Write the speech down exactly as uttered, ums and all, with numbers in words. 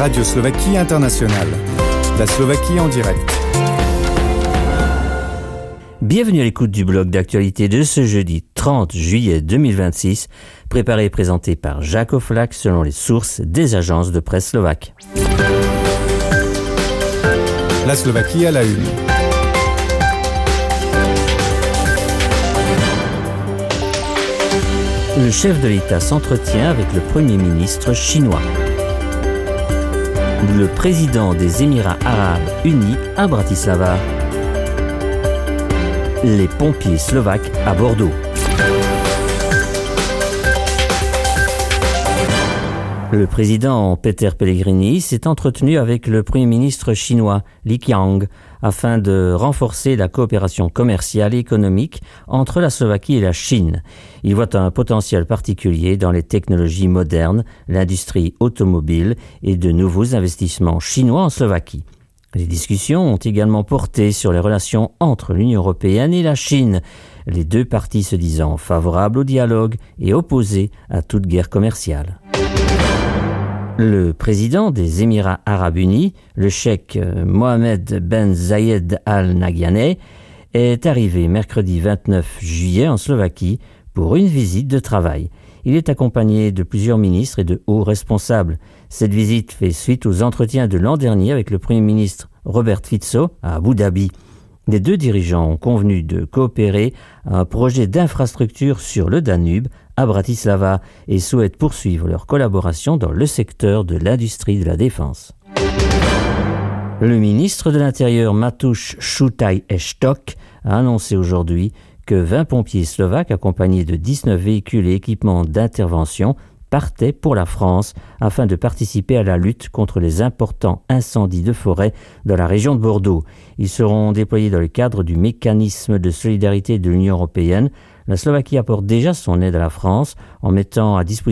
Radio Slovaquie Internationale. La Slovaquie en direct. Bienvenue à l'écoute du blog d'actualité de ce jeudi trente juillet deux mille vingt-six, préparé et présenté par Jacques Oflac selon les sources des agences de presse slovaques. La Slovaquie à la une. Le chef de l'État s'entretient avec le Premier ministre chinois. Le président des Émirats arabes unis à Bratislava. Les pompiers slovaques à Bordeaux. Le président Peter Pellegrini s'est entretenu avec le Premier ministre chinois Li Qiang afin de renforcer la coopération commerciale et économique entre la Slovaquie et la Chine. Il voit un potentiel particulier dans les technologies modernes, l'industrie automobile et de nouveaux investissements chinois en Slovaquie. Les discussions ont également porté sur les relations entre l'Union européenne et la Chine, les deux parties se disant favorables au dialogue et opposées à toute guerre commerciale. Le président des Émirats arabes unis, le cheikh Mohammed Ben Zayed Al Nahyan, est arrivé mercredi vingt-neuf juillet en Slovaquie pour une visite de travail. Il est accompagné de plusieurs ministres et de hauts responsables. Cette visite fait suite aux entretiens de l'an dernier avec le Premier ministre Robert Fico à Abu Dhabi. Les deux dirigeants ont convenu de coopérer à un projet d'infrastructure sur le Danube à Bratislava et souhaitent poursuivre leur collaboration dans le secteur de l'industrie de la défense. Le ministre de l'Intérieur Mateusz Šutaj-Eštok a annoncé aujourd'hui que vingt pompiers slovaques accompagnés de dix-neuf véhicules et équipements d'intervention partaient pour la France afin de participer à la lutte contre les importants incendies de forêt dans la région de Bordeaux. Ils seront déployés dans le cadre du mécanisme de solidarité de l'Union européenne. La Slovaquie apporte déjà son aide à la France en mettant à disposition